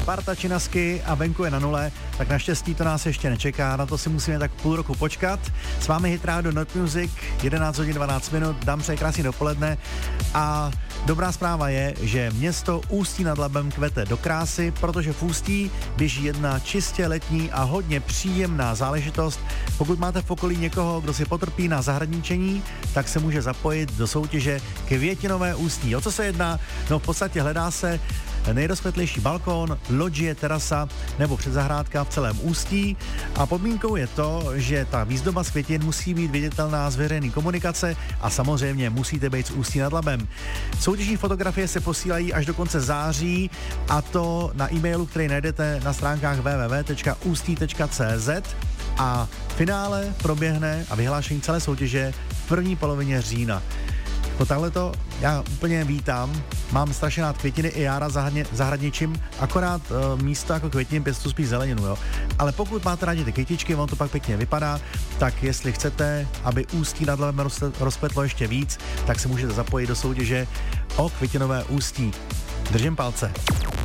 Sparta Činasky a venku je na nule, tak naštěstí to nás ještě nečeká, na to si musíme tak půl roku počkat. S vámi Hit Radio Not Music, 11 hodin 12 minut, dám přeji krásný dopoledne a dobrá zpráva je, že město Ústí nad Labem kvete do krásy, protože v Ústí běží jedna čistě letní a hodně příjemná záležitost. Pokud máte v okolí někoho, kdo si potrpí na zahradničení, tak se může zapojit do soutěže Květinové Ústí. O co se jedná? No v podstatě hledá se nejrozkvetlejší balkón, lodžie, terasa nebo předzahrádka v celém Ústí a podmínkou je to, že ta výzdoba z květin musí být viditelná z veřejné komunikace a samozřejmě musíte být z Ústí nad Labem. Soutěžní fotografie se posílají až do konce září a to na e-mailu, který najdete na stránkách www.ústí.cz a finále proběhne a vyhlášení celé soutěže v první polovině října. No takhle to já úplně vítám, mám strašně rád květiny, i já rád zahradničím, akorát místo jako květin pěstu spíš zeleninu, jo. Ale pokud máte rádi ty květičky, on to pak pěkně vypadá, tak jestli chcete, aby Ústí nad Labem rozkvetlo ještě víc, tak se můžete zapojit do soutěže o Květinové Ústí. Držím palce.